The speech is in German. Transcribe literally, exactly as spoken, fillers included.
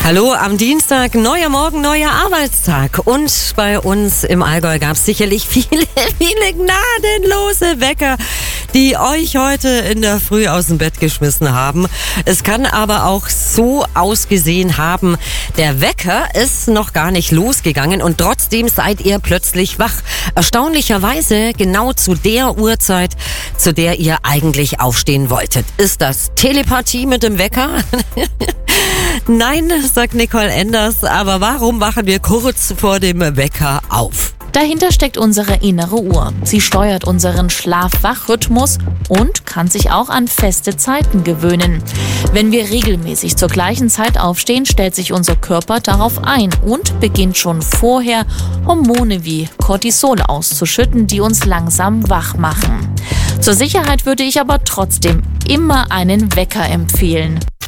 Hallo am Dienstag, neuer Morgen, neuer Arbeitstag. Und bei uns im Allgäu gab es sicherlich viele, viele gnadenlose Wecker, die euch heute in der Früh aus dem Bett geschmissen haben. Es kann aber auch so ausgesehen haben, der Wecker ist noch gar nicht losgegangen und trotzdem seid ihr plötzlich wach. Erstaunlicherweise genau zu der Uhrzeit, zu der ihr eigentlich aufstehen wolltet. Ist das Telepathie mit dem Wecker? Nein, sagt Nicole Enders, aber warum wachen wir kurz vor dem Wecker auf? Dahinter steckt unsere innere Uhr. Sie steuert unseren Schlaf-Wach-Rhythmus und kann sich auch an feste Zeiten gewöhnen. Wenn wir regelmäßig zur gleichen Zeit aufstehen, stellt sich unser Körper darauf ein und beginnt schon vorher Hormone wie Cortisol auszuschütten, die uns langsam wach machen. Zur Sicherheit würde ich aber trotzdem immer einen Wecker empfehlen.